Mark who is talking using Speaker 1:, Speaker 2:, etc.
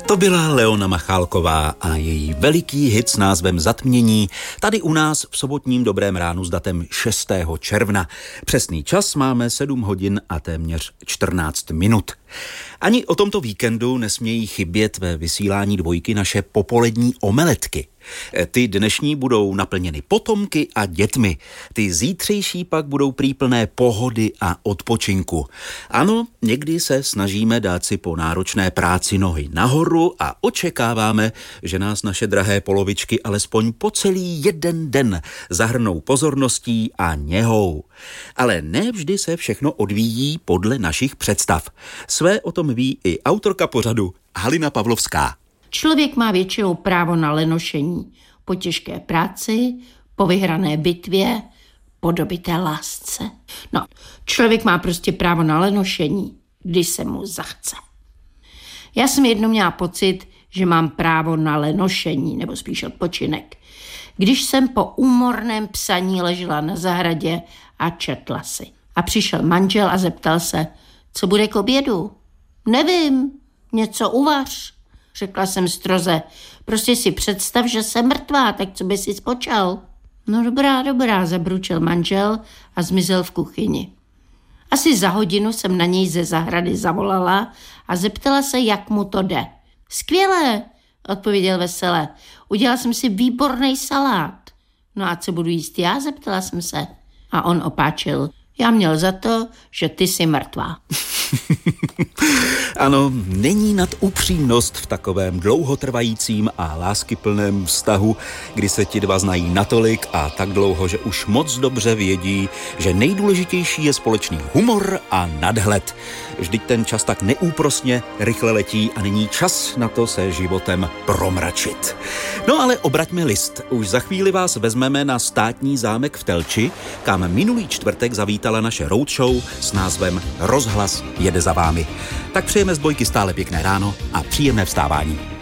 Speaker 1: To byla Leona Machálková a její veliký hit s názvem Zatmění tady u nás v sobotním Dobrém ránu s datem 6. června. Přesný čas máme 7 hodin a téměř 14 minut. Ani o tomto víkendu nesmějí chybět ve vysílání Dvojky naše popolední omeletky. Ty dnešní budou naplněny potomky a dětmi. Ty zítřejší pak budou prý plné pohody a odpočinku. Ano, někdy se snažíme dát si po náročné práci nohy nahoru a očekáváme, že nás naše drahé polovičky alespoň po celý jeden den zahrnou pozorností a něhou. Ale ne vždy se všechno odvíjí podle našich představ. Své o tom ví i autorka pořadu Halina Pavlovská.
Speaker 2: Člověk má většinou právo na lenošení po těžké práci, po vyhrané bitvě, po dobité lásce. No, člověk má prostě právo na lenošení, když se mu zachce. Já jsem jednou měla pocit, že mám právo na lenošení, nebo spíš odpočinek, když jsem po úmorném psaní ležela na zahradě a četla si. A přišel manžel a zeptal se, co bude k obědu. Nevím, něco uvař. Řekla jsem stroze, prostě si představ, že jsem mrtvá, tak co by si spočal? No dobrá, zabručel manžel a zmizel v kuchyni. Asi za hodinu jsem na něj ze zahrady zavolala a zeptala se, jak mu to jde. Skvěle, odpověděl vesele, udělal jsem si výborný salát. No a co budu jíst já, zeptala jsem se. A on opáčil, já měl za to, že ty jsi mrtvá.
Speaker 1: Ano, není nad upřímnost v takovém dlouhotrvajícím a láskyplném vztahu, kdy se ti dva znají natolik a tak dlouho, že už moc dobře vědí, že nejdůležitější je společný humor a nadhled. Vždyť ten čas tak neúprosně rychle letí a není čas na to se životem promračit. No ale obraťme list. Už za chvíli vás vezmeme na státní zámek v Telči, kam minulý čtvrtek zavítala naše roadshow s názvem Rozhlas jede za vámi. Tak přejeme z Dvojky stále pěkné ráno a příjemné vstávání.